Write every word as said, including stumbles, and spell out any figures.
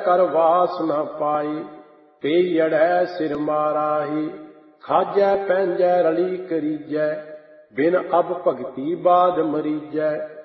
कर वास न पाई, पेयड़ै सिर माराही। खाजै पैंजै रली करीजै, बिन अब भगती बाद मरीजै।